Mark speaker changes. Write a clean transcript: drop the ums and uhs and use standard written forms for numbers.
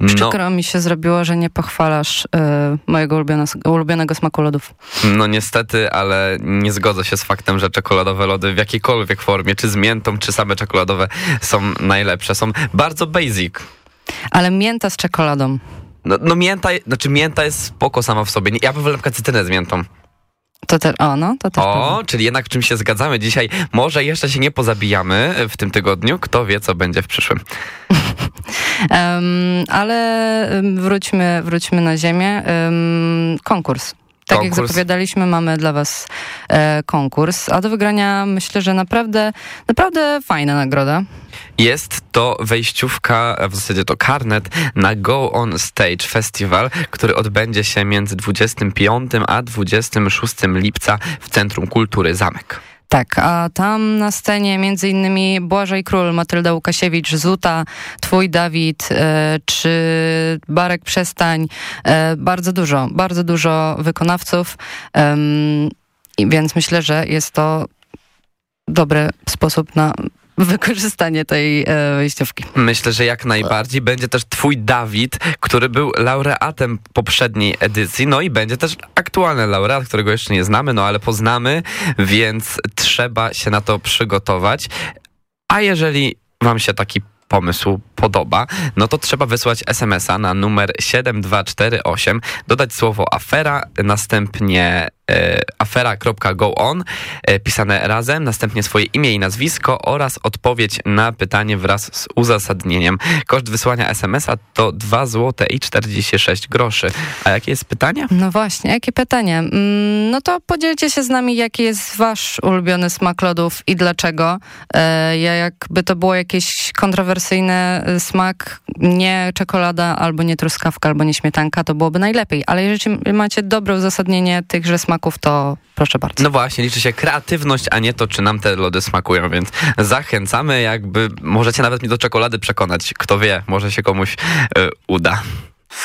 Speaker 1: Przykro mi się zrobiło, że nie pochwalasz mojego ulubionego smaku lodów.
Speaker 2: No niestety, ale nie zgodzę się z faktem, że czekoladowe lody w jakiejkolwiek formie, czy z miętą, czy same czekoladowe są najlepsze. Są bardzo basic.
Speaker 1: Ale mięta z czekoladą.
Speaker 2: No mięta jest spoko sama w sobie. Ja bym wolał na przykład cytrynę z miętą.
Speaker 1: To też
Speaker 2: czyli jednak w czym się zgadzamy dzisiaj. Może jeszcze się nie pozabijamy w tym tygodniu. Kto wie, co będzie w przyszłym.
Speaker 1: Ale wróćmy na ziemię. Konkurs. Tak jak zapowiadaliśmy, mamy dla was konkurs, a do wygrania myślę, że naprawdę fajna nagroda.
Speaker 2: Jest to wejściówka, w zasadzie to karnet na Go On Stage Festival, który odbędzie się między 25 a 26 lipca w Centrum Kultury Zamek.
Speaker 1: Tak, a tam na scenie między innymi Błażej Król, Matylda Łukasiewicz, Zuta, Twój Dawid, czy Barek Przestań, bardzo dużo wykonawców, więc myślę, że jest to dobry sposób na wykorzystanie tej wejściówki.
Speaker 2: Myślę, że jak najbardziej. Będzie też Twój Dawid, który był laureatem poprzedniej edycji, no i będzie też aktualny laureat, którego jeszcze nie znamy, no ale poznamy, więc trzeba się na to przygotować. A jeżeli wam się taki pomysł podoba, no to trzeba wysłać SMS-a na numer 7248, dodać słowo afera, następnie afera.goon, pisane razem, następnie swoje imię i nazwisko oraz odpowiedź na pytanie wraz z uzasadnieniem. Koszt wysłania SMS-a to 2,46 zł. A jakie jest pytanie?
Speaker 1: No właśnie, jakie pytanie? No to podzielcie się z nami, jaki jest wasz ulubiony smak lodów i dlaczego. Jakby to było jakiś kontrowersyjny smak, nie czekolada, albo nie truskawka, albo nie śmietanka, to byłoby najlepiej. Ale jeżeli macie dobre uzasadnienie tychże smaków, to proszę bardzo.
Speaker 2: No właśnie, liczy się kreatywność, a nie to, czy nam te lody smakują, więc zachęcamy, możecie nawet mnie do czekolady przekonać. Kto wie, może się komuś uda.